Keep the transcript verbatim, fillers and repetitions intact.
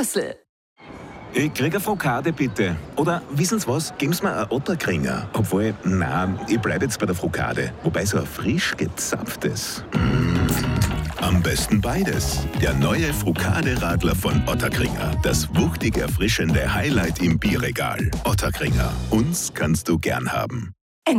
Puzzle. Ich krieg eine Frikade, bitte. Oder, wissen Sie was, geben Sie mir einen Otterkringer. Obwohl, nein, ich bleib jetzt bei der Frikade. Wobei so ein frisch gezapftes. Mm. Am besten beides. Der neue Frikade-Radler von Otterkringer. Das wuchtig erfrischende Highlight im Bierregal. Otterkringer. Uns kannst du gern haben.